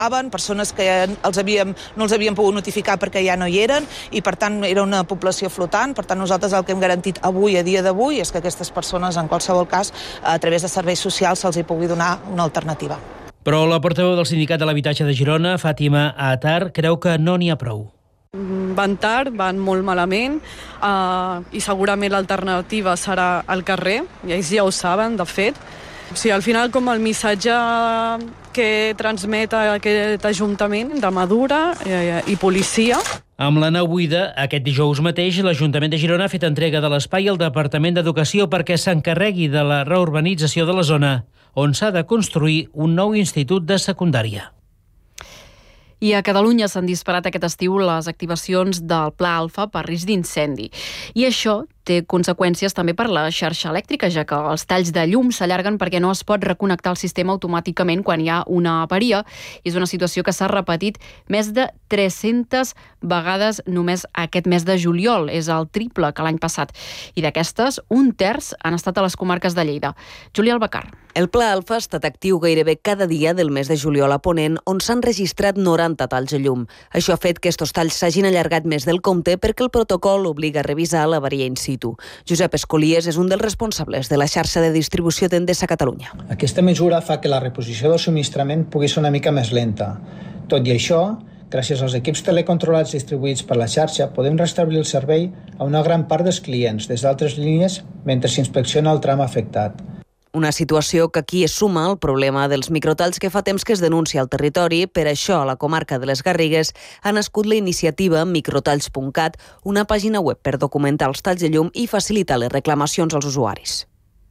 persones que no els havíem pogut notificar perquè ja no hi eren i per tant era una població flotant. Per tant nosaltres el que hem garantit avui, a dia d'avui, és que aquestes persones en qualsevol cas a través de serveis socials se'ls hi pugui donar una alternativa. Però la portaveu del Sindicat de l'Habitatge de Girona, Fàtima Atar, creu que no n'hi ha prou. Van tard, van molt malament i segurament l'alternativa serà al carrer, i ells ja ho saben, de fet. O sigui, al final, com el missatge que transmet aquest Ajuntament de Madura i policia. Amb la nau buida, aquest dijous mateix, l'Ajuntament de Girona ha fet entrega de l'espai al Departament d'Educació perquè s'encarregui de la reurbanització de la zona, on s'ha de construir un nou institut de secundària. I a Catalunya s'han disparat aquest estiu les activacions del Pla Alfa per risc d'incendi. I això té conseqüències també per la xarxa elèctrica, ja que els talls de llum s'allarguen perquè no es pot reconnectar el sistema automàticament quan hi ha una avaria. És una situació que s'ha repetit més de 300 vegades només aquest mes de juliol. És el triple que l'any passat. I d'aquestes, un terç han estat a les comarques de Lleida. Júlia Albacar. El Pla Alfa ha estat actiu gairebé cada dia del mes de juliol a Ponent, on s'han registrat 90 talls de llum. Això ha fet que estos talls s'hagin allargat més del compte perquè el protocol obliga a revisar l'avaria in situ. Josep Escolies és un dels responsables de la xarxa de distribució d'Endesa Catalunya. Aquesta mesura fa que la reposició del subministrament pugui ser una mica més lenta. Tot i això, gràcies als equips telecontrolats distribuïts per la xarxa, podem restablir el servei a una gran part dels clients des d'altres línies mentre s'inspecciona el tram afectat. Una situació que aquí es suma al problema dels microtalls que fa temps que es denuncia al territori. Per això, a la comarca de les Garrigues ha nascut la iniciativa microtalls.cat, una pàgina web per documentar els talls de llum i facilitar les reclamacions als usuaris.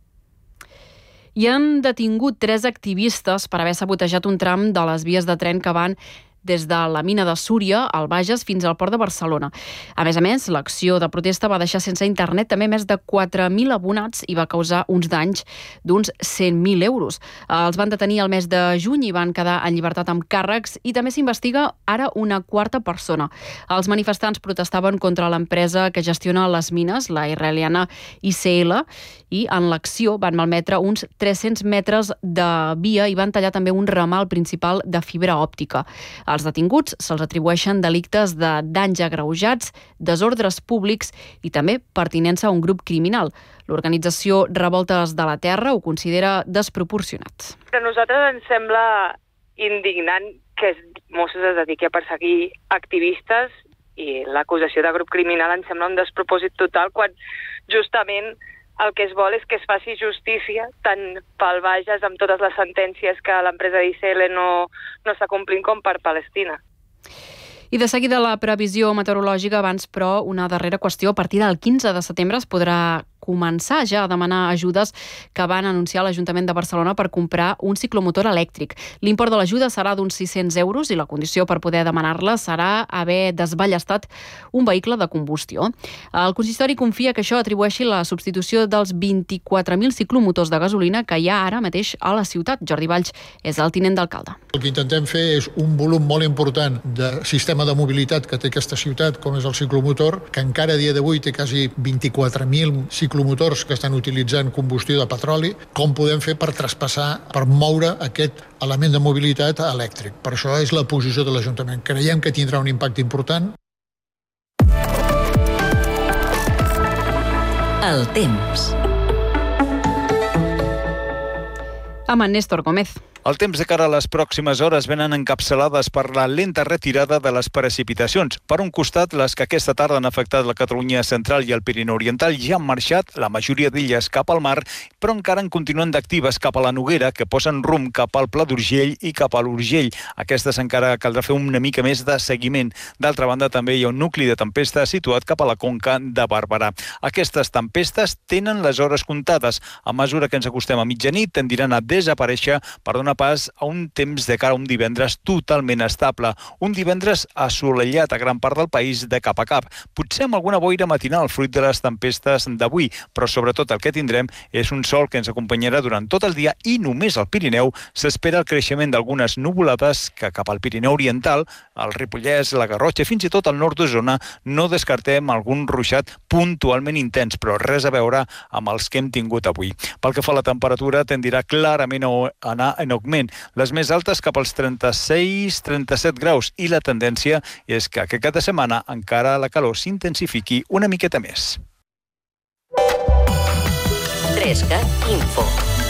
I han detingut 3 activistes per haver sabotejat un tram de les vies de tren que van des de la mina de Súria, al Bages, fins al port de Barcelona. A més, l'acció de protesta va deixar sense internet també més de 4.000 abonats i va causar uns danys d'uns 100.000 euros. Els van detenir el mes de juny i van quedar en llibertat amb càrrecs i també s'investiga ara una quarta persona. Els manifestants protestaven contra l'empresa que gestiona les mines, la israeliana ICL, i en l'acció van malmetre uns 300 metres de via i van tallar també un ramal principal de fibra òptica. Als detinguts se'ls atribueixen delictes de danys agreujats, desordres públics i també pertinença a un grup criminal. L'organització Revoltes de la Terra ho considera desproporcionat. A nosaltres ens sembla indignant que Mossos es dediqui a perseguir activistes i l'acusació de grup criminal ens sembla un despropòsit total quan justament el que es vol és que es faci justícia tant pel Bages amb totes les sentències que l'empresa d'ICL no està complint com per Palestina. I de seguida la previsió meteorològica, abans però una darrera qüestió. A partir del 15 de setembre es podrà començar ja a demanar ajudes que van anunciar l'Ajuntament de Barcelona per comprar un ciclomotor elèctric. L'import de l'ajuda serà d'uns 600 euros i la condició per poder demanar-la serà haver desballestat un vehicle de combustió. El consistori confia que això atribueixi la substitució dels 24.000 ciclomotors de gasolina que hi ha ara mateix a la ciutat. Jordi Valls és el tinent d'alcalde. El que intentem fer és un volum molt important de sistema de mobilitat que té aquesta ciutat, com és el ciclomotor, que encara a dia d'avui té quasi 24.000 ciclomotors que estan utilitzant combustió de petroli. Com podem fer per traspassar, per moure aquest element de mobilitat elèctric? Per això és la posició de l'Ajuntament. Creiem que tindrà un impacte important. El temps. Amb en Néstor Gómez. El temps de cara a les pròximes hores venen encapçalades per la lenta retirada de les precipitacions. Per un costat, les que aquesta tarda han afectat la Catalunya central i el Pirineu oriental ja han marxat, la majoria d'elles cap al mar, però encara en continuen d'actives cap a la Noguera, que posen rumb cap al Pla d'Urgell i cap a l'Urgell. Aquestes encara caldrà fer una mica més de seguiment. D'altra banda, també hi ha un nucli de tempesta situat cap a la conca de Barberà. Aquestes tempestes tenen les hores comptades. A mesura que ens acostem a mitjanit, tendiran a desaparèixer per donar pas a un temps de cara a un divendres totalment estable. Un divendres assolellat a gran part del país de cap a cap. Potser amb alguna boira matinal fruit de les tempestes d'avui, però sobretot el que tindrem és un sol que ens acompanyarà durant tot el dia i només al Pirineu s'espera el creixement d'algunes nuvolades que cap al Pirineu oriental, el Ripollès, la Garrotxa, fins i tot al nord d'Osona, no descartem algun ruixat puntualment intens, però res a veure amb els que hem tingut avui. Pel que fa a la temperatura, tendirà clarament a anar en d'augment, les més altes cap als 36-37 graus, i la tendència és que aquest cap de setmana encara la calor s'intensifiqui una miqueta més. 3CAT Info.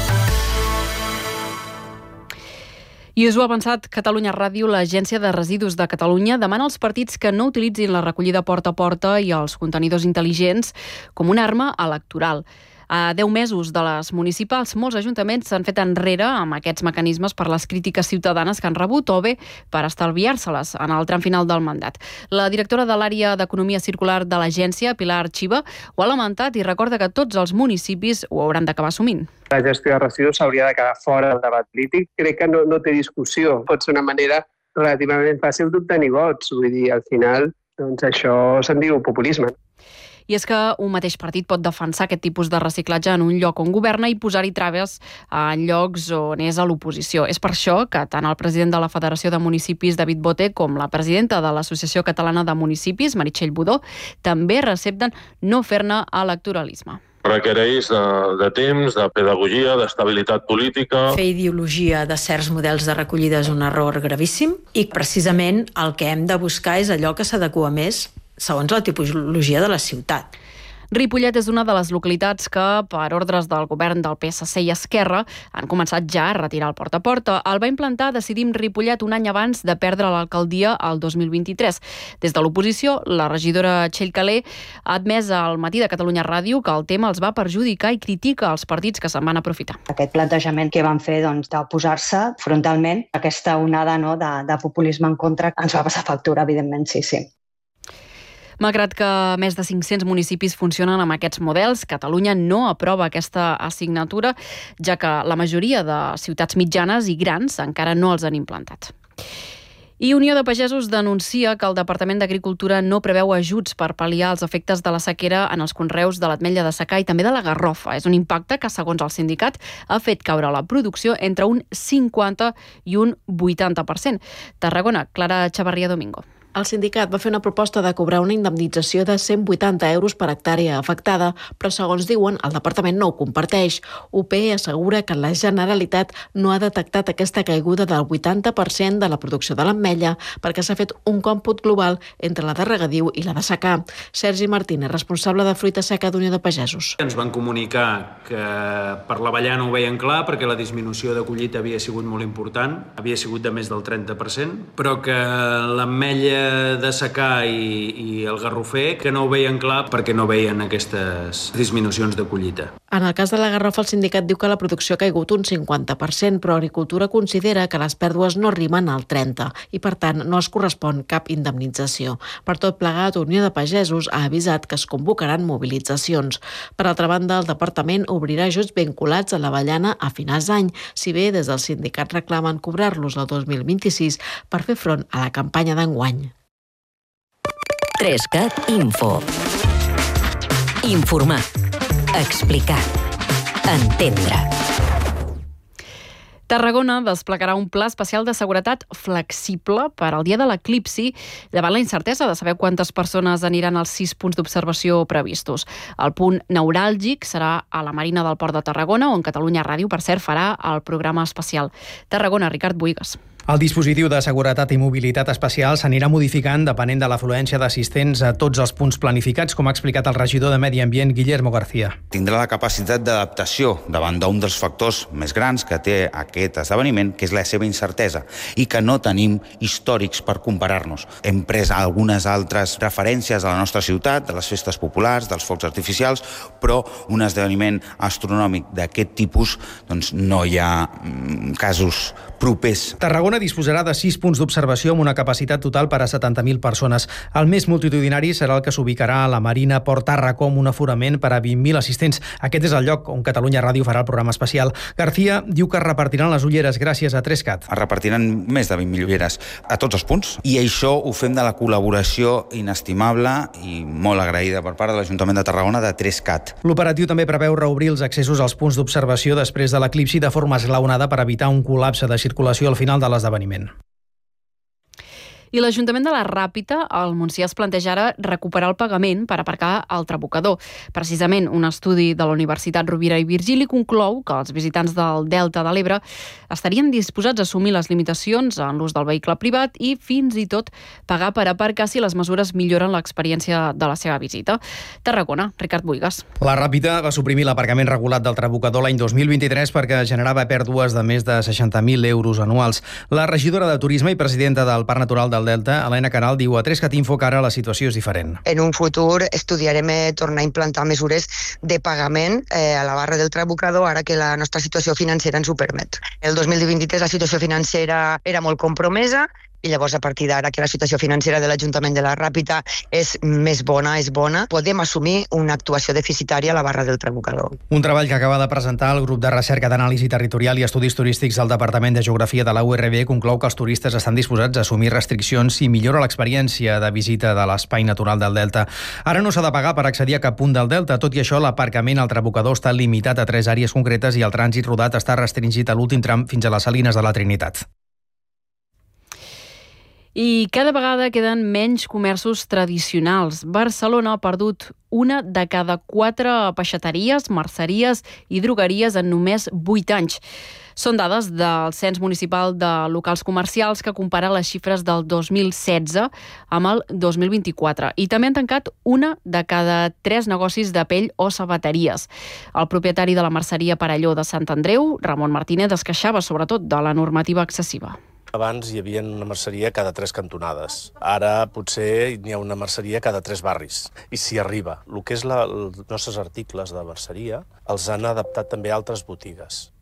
I us ho ha avançat Catalunya Ràdio, l'Agència de Residus de Catalunya demana als partits que no utilitzin la recollida porta a porta i els contenidors intel·ligents com una arma electoral. A 10 mesos de les municipals, molts ajuntaments s'han fet enrere amb aquests mecanismes per les crítiques ciutadanes que han rebut o bé per estalviar-se-les en el tram final del mandat. La directora de l'àrea d'Economia Circular de l'agència, Pilar Chiva, ho ha lamentat i recorda que tots els municipis ho hauran d'acabar assumint. La gestió de residus s'hauria de quedar fora del debat polític. Crec que no té discussió. Pot ser una manera relativament fàcil d'obtenir vots. Vull dir, al final, doncs això se'n diu populisme. I és que un mateix partit pot defensar aquest tipus de reciclatge en un lloc on governa i posar-hi traves en llocs on és a l'oposició. És per això que tant el president de la Federació de Municipis, David Boté, com la presidenta de l'Associació Catalana de Municipis, Meritxell Budó, també recepten no fer-ne electoralisme. Requereix de temps, de pedagogia, d'estabilitat política. Fer ideologia de certs models de recollida és un error gravíssim i precisament el que hem de buscar és allò que s'adequa més segons la tipologia de la ciutat. Ripollet és una de les localitats que, per ordres del govern del PSC i Esquerra, han començat ja a retirar el porta a porta. El va implantar Decidim Ripollet un any abans de perdre l'alcaldia el 2023. Des de l'oposició, la regidora Txell Calé ha admès al Matí de Catalunya Ràdio que el tema els va perjudicar i critica els partits que se'n van aprofitar. Aquest plantejament que van fer de posar-se frontalment aquesta onada de populisme en contra ens va passar factura, evidentment, sí. Malgrat que més de 500 municipis funcionen amb aquests models, Catalunya no aprova aquesta assignatura, ja que la majoria de ciutats mitjanes i grans encara no els han implantat. I Unió de Pagesos denuncia que el Departament d'Agricultura no preveu ajuts per pal·liar els efectes de la sequera en els conreus de l'ametlla de secà i també de la garrofa. És un impacte que, segons el sindicat, ha fet caure la producció entre un 50 i un 80%. Tarragona, Clara Chavarria Domingo. El sindicat va fer una proposta de cobrar una indemnització de 180 euros per hectàrea afectada, però segons diuen, el departament no ho comparteix. UP assegura que la Generalitat no ha detectat aquesta caiguda del 80% de la producció de l'ametlla perquè s'ha fet un còmput global entre la de regadiu i la de secà. Sergi Martínez, responsable de fruita seca d'Unió de Pagesos. Ens van comunicar que per l'avellana ho veien clar perquè la disminució de collita havia sigut molt important, havia sigut de més del 30%, però que l'ametlla de secà i el garrofer que no ho veien clar perquè no veien aquestes disminucions de collita. En el cas de la garrofa, el sindicat diu que la producció ha caigut un 50%, però Agricultura considera que les pèrdues no arriben al 30% i, per tant, no es correspon cap indemnització. Per tot plegat, Unió de Pagesos ha avisat que es convocaran mobilitzacions. Per altra banda, el departament obrirà ajuts vinculats a l'avellana a finals d'any, si bé des del sindicat reclamen cobrar-los el 2026 per fer front a la campanya d'enguany. 3CAT Info. Informar. Explicar. Entendre. Tarragona desplegarà un pla especial de seguretat flexible per al dia de l'eclipsi, davant la incertesa de saber quantes persones aniran als 6 punts d'observació previstos. El punt neuràlgic serà a la Marina del Port de Tarragona, on Catalunya Ràdio, per cert, farà el programa especial. Tarragona, Ricard Buigas. El dispositiu de seguretat i mobilitat especial s'anirà modificant depenent de l'afluència d'assistents a tots els punts planificats, com ha explicat el regidor de Medi Ambient, Guillermo García. Tindrà la capacitat d'adaptació davant d'un dels factors més grans que té aquest esdeveniment, que és la seva incertesa, i que no tenim històrics per comparar-nos. Hem pres algunes altres referències a la nostra ciutat, de les festes populars, dels focs artificials, però un esdeveniment astronòmic d'aquest tipus doncs no hi ha casos propers. Tarragona disposarà de 6 punts d'observació amb una capacitat total per a 70.000 persones. El més multitudinari serà el que s'ubicarà a la Marina Port Tarracó amb un aforament per a 20.000 assistents. Aquest és el lloc on Catalunya Ràdio farà el programa especial. García diu que repartiran les ulleres gràcies a 3CAT. Es repartiran més de 20.000 ulleres a tots els punts i això ho fem de la col·laboració inestimable i molt agraïda per part de l'Ajuntament de Tarragona de 3CAT. L'operatiu també preveu reobrir els accessos als punts d'observació després de l'eclipsi de forma esglaonada per evitar un col·lapse de circulació al final de l'esdeveniment. I l'Ajuntament de la Ràpita, al Montsià, es planteja ara recuperar el pagament per aparcar al Trabucador. Precisament, un estudi de la Universitat Rovira i Virgili conclou que els visitants del Delta de l'Ebre estarien disposats a assumir les limitacions en l'ús del vehicle privat i fins i tot pagar per aparcar si les mesures milloren l'experiència de la seva visita. Tarragona, Ricard Buigas. La Ràpita va suprimir l'aparcament regulat del Trabucador l'any 2023 perquè generava pèrdues de més de 60.000 euros anuals. La regidora de Turisme i presidenta del Parc Natural del Delta, Helena Caral, diu a 3cat Info que ara la situació és diferent. En un futur estudiarem tornar a implantar mesures de pagament a la barra del Trabucador ara que la nostra situació financera ens ho permet. El 2023 la situació financera era molt compromesa i llavors, a partir d'ara que la situació financera de l'Ajuntament de la Ràpita és més bona, podem assumir una actuació deficitària a la barra del Trabucador. Un treball que acaba de presentar el grup de recerca d'anàlisi territorial i estudis turístics del Departament de Geografia de la URB conclou que els turistes estan disposats a assumir restriccions i millora l'experiència de visita de l'espai natural del Delta. Ara no s'ha de pagar per accedir a cap punt del Delta, tot i això l'aparcament al Trabucador està limitat a 3 àrees concretes i el trànsit rodat està restringit a l'últim tram fins a les Salines de la Trinitat. I cada vegada queden menys comerços tradicionals. Barcelona ha perdut 1 de cada 4 peixateries, merceries i drogueries en només 8 anys. Són dades del Cens Municipal de Locals Comercials que compara les xifres del 2016 amb el 2024. I també han tancat 1 de cada 3 negocis de pell o sabateries. El propietari de la merceria Parelló de Sant Andreu, Ramon Martínez, es queixava sobretot de la normativa excessiva. Abans hi havia una merceria cada 3 cantonades. Ara potser n'hi ha una merceria cada 3 barris. I s'hi arriba. El que és els nostres articles de merceria els han adaptat també a altres botigues.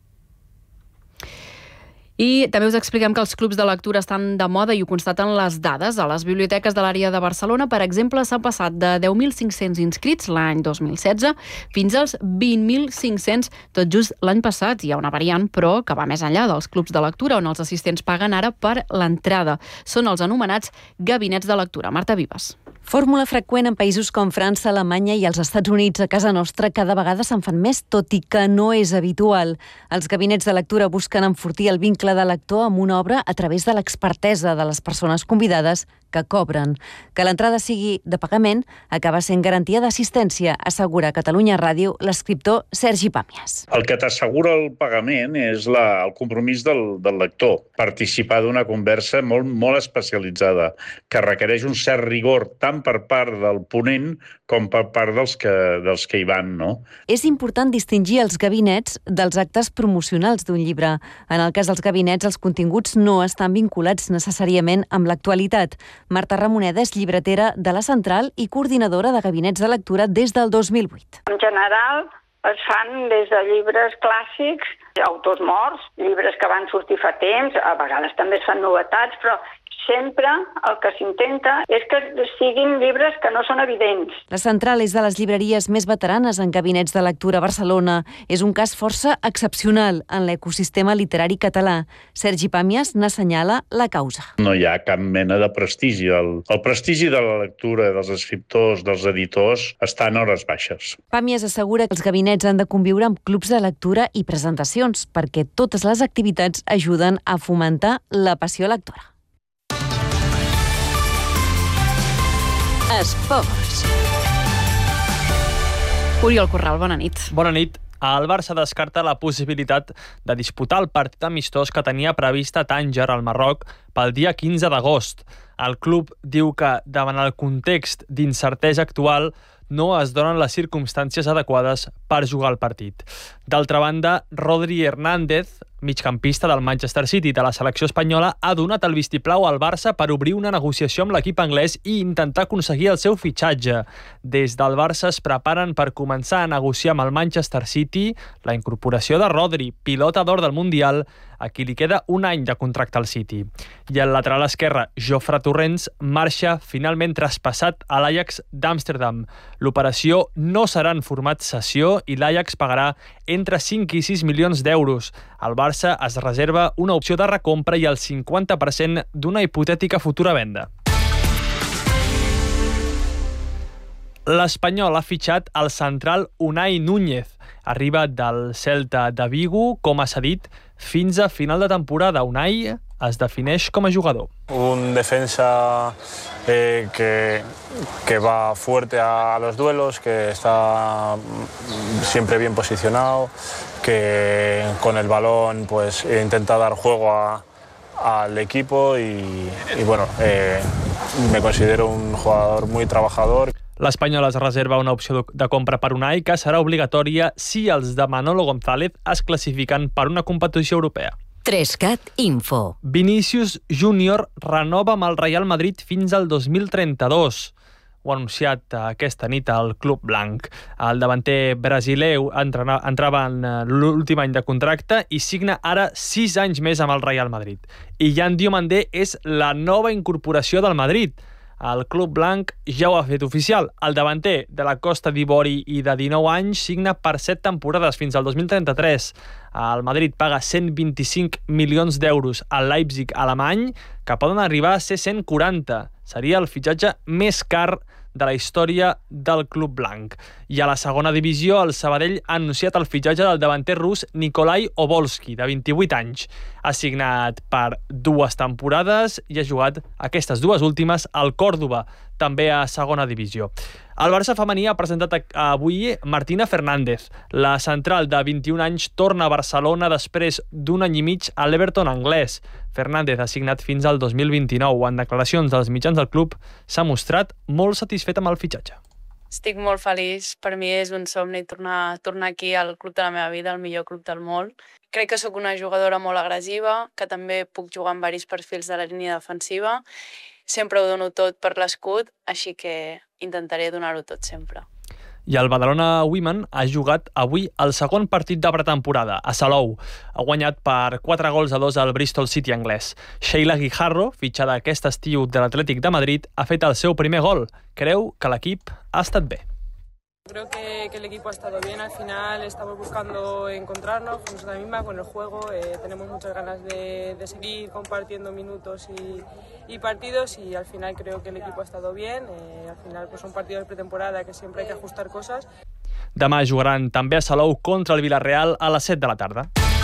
I també us expliquem que els clubs de lectura estan de moda i ho constaten les dades. A les biblioteques de l'àrea de Barcelona, per exemple, s'ha passat de 10.500 inscrits l'any 2016 fins als 20.500 tot just l'any passat. Hi ha una variant, però, que va més enllà dels clubs de lectura, on els assistents paguen ara per l'entrada. Són els anomenats gabinets de lectura. Marta Vives. Fórmula freqüent en països com França, Alemanya i els Estats Units. A casa nostra cada vegada se'n fan més, tot i que no és habitual. Els gabinets de lectura busquen enfortir el vincle de lector amb una obra a través de l'expertesa de les persones convidades que cobren. Que l'entrada sigui de pagament acaba sent garantia d'assistència, assegura a Catalunya Ràdio l'escriptor Sergi Pàmies. El que t'assegura el pagament és el compromís del lector, participar d'una conversa molt especialitzada, que requereix un cert rigor tant per part del ponent com per part dels que hi van, no? És important distingir els gabinets dels actes promocionals d'un llibre. En el cas dels gabinets, els continguts no estan vinculats necessàriament amb l'actualitat. Marta Ramoneda és llibretera de la Central i coordinadora de gabinets de lectura des del 2008. En general, es fan des de llibres clàssics, autors morts, llibres que van sortir fa temps, a vegades també es fan novetats, però sempre el que s'intenta és que siguin llibres que no són evidents. La Central és de les llibreries més veteranes en gabinets de lectura a Barcelona. És un cas força excepcional en l'ecosistema literari català. Sergi Pàmies n'assenyala la causa. No hi ha cap mena de prestigi. El prestigi de la lectura, dels escriptors, dels editors, està en hores baixes. Pàmies assegura que els gabinets han de conviure amb clubs de lectura i presentacions, perquè totes les activitats ajuden a fomentar la passió lectora. Esports. Oriol Corral, bona nit. Bona nit. El Barça descarta la possibilitat de disputar el partit amistós que tenia previst a Tànger, al Marroc, pel dia 15 d'agost. El club diu que, davant el context d'incertesa actual, no es donen les circumstàncies adequades per jugar el partit. D'altra banda, Rodri Hernández, migcampista del Manchester City de la selecció espanyola, ha donat el vistiplau al Barça per obrir una negociació amb l'equip anglès i intentar aconseguir el seu fitxatge. Des del Barça es preparen per començar a negociar amb el Manchester City la incorporació de Rodri, pilota d'or del Mundial, a qui li queda un any de contracte al City. I el lateral esquerre, Jofre Torrents, marxa finalment traspassat a l'Ajax d'Amsterdam. L'operació no serà en format cessió i l'Ajax pagarà entre 5 i 6 milions d'euros. El Barça es reserva una opció de recompra i el 50% d'una hipotètica futura venda. L'Espanyol ha fitxat el central Unai Núñez. Arriba del Celta de Vigo, com ha cedit, fins a final de temporada. Unai es defineix com a jugador. Un un defensa que va fuerte a los duelos, que está siempre bien posicionado, que con el balón pues intenta dar juego al equipo y bueno, me considero un jugador muy trabajador. L'Espanyol es reserva una opció de compra per Unai que serà obligatòria si els de Manolo González es classifiquen per una competició europea. 3CAT Info. Vinícius Júnior renova amb el Real Madrid fins al 2032. Ho ha anunciat aquesta nit al Club Blanc. El davanter brasileu entrava en l'últim any de contracte i signa ara 6 anys més amb el Real Madrid. I Yan Diomandé és la nova incorporació del Madrid. El Club Blanc ja ho ha fet oficial. El davanter de la Costa d'Ivori i de 19 anys signa per 7 temporades fins al 2033. El Madrid paga 125 milions d'euros al Leipzig alemany, que poden arribar a ser 140. Seria el fitxatge més car de la història del Club Blanc. I a la segona divisió, el Sabadell ha anunciat el fitxatge del davanter rus Nikolai Obolski, de 28 anys. Ha signat per 2 temporades i ha jugat aquestes 2 últimes al Còrdova, també a segona divisió. El Barça femení ha presentat avui Martina Fernández. La central de 21 anys torna a Barcelona després d'un any i mig a l'Everton anglès. Fernández ha signat fins al 2029. En declaracions dels mitjans del club s'ha mostrat molt satisfet amb el fitxatge. Estic molt feliç. Per mi és un somni tornar aquí al club de la meva vida, el millor club del món. Crec que sóc una jugadora molt agressiva, que també puc jugar en diversos perfils de la línia defensiva. Sempre ho dono tot per l'escut, així que intentaré donar-ho tot sempre. I el Badalona Women ha jugat avui el segon partit de pretemporada, a Salou. Ha guanyat per 4-2 al Bristol City anglès. Sheila Guijarro, fitxada aquest estiu de l'Atlètic de Madrid, ha fet el seu primer gol. Creu que l'equip ha estat bé. Creo que el equipo ha estado bien, al final estamos buscando encontrarnos con nosotros mismas, con el juego, tenemos muchas ganas de seguir compartiendo minutos y partidos y al final creo que el equipo ha estado bien, al final pues son partidos de pretemporada que siempre hay que ajustar cosas. Demà jugaran també a Salou contra el Villarreal a les 7 de la tarda.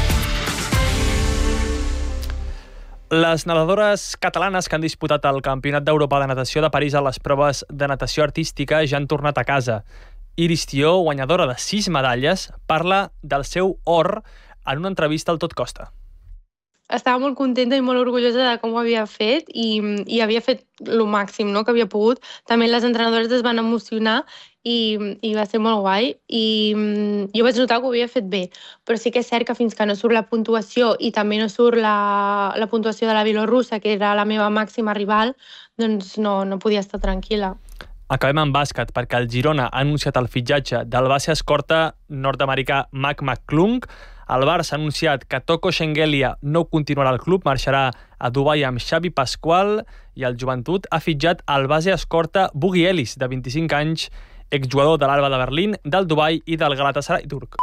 Les nedadores catalanes que han disputat el Campionat d'Europa de Natació de París a les proves de natació artística ja han tornat a casa. Iris Tió, guanyadora de 6 medalles, parla del seu or en una entrevista al Tot Costa. Estava molt contenta i molt orgullosa de com ho havia fet i havia fet el màxim, no?, que havia pogut. També les entrenadores es van emocionar i va ser molt guai. I jo vaig notar que ho havia fet bé, però sí que és cert que fins que no surt la puntuació i també no surt la puntuació de la bielorrussa, que era la meva màxima rival, doncs no podia estar tranquil·la. Acabem amb bàsquet, perquè el Girona ha anunciat el fitxatge del base escorta nord-americà Mac McClung. El Barça ha anunciat que Toko Shengelia no continuarà al club, marxarà a Dubai amb Xavi Pasqual, i el Joventut ha fitxat el base escorta Boogie Ellis, de 25 anys, exjugador de l'Alba de Berlín, del Dubai i del Galatasaray turc.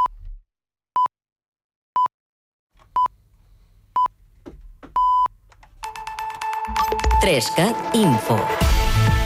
Trescat Info.